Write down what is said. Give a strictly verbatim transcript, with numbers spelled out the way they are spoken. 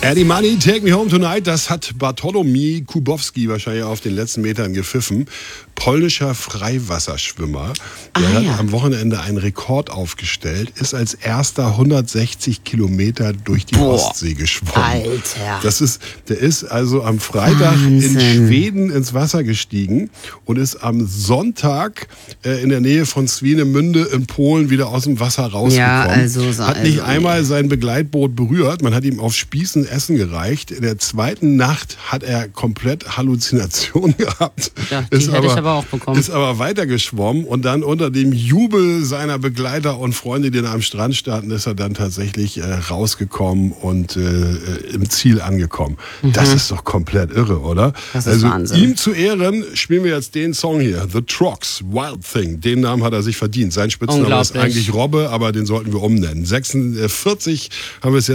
Eddie Money, Take Me Home Tonight, das hat Bartolomiej Kubowski wahrscheinlich auf den letzten Metern gepfiffen. Polnischer Freiwasserschwimmer. Der Ah, hat ja. am Wochenende einen Rekord aufgestellt, ist als erster hundertsechzig Kilometer durch die Boah, Ostsee geschwommen. Alter. Das ist, der ist also am Freitag Wahnsinn. in Schweden ins Wasser gestiegen und ist am Sonntag äh, in der Nähe von Swinemünde in Polen wieder aus dem Wasser rausgekommen. Ja, also so- hat nicht also, einmal sein Begleitboot berührt. Man hat ihm auf Spießen Essen gereicht. In der zweiten Nacht hat er komplett Halluzinationen gehabt. Ja, die hätte ich aber auch bekommen. Ist aber weiter geschwommen und dann unter dem Jubel seiner Begleiter und Freunde, die da am Strand standen, ist er dann tatsächlich äh, rausgekommen und äh, im Ziel angekommen. Das ist doch komplett irre, oder? Das ist also Wahnsinn. ihm zu Ehren spielen wir jetzt den Song hier, The Trox, Wild Thing. Den Namen hat er sich verdient. Sein Spitzname ist Unglaublich. eigentlich Robbe, aber den sollten wir umnennen. sechsundvierzig haben wir es jetzt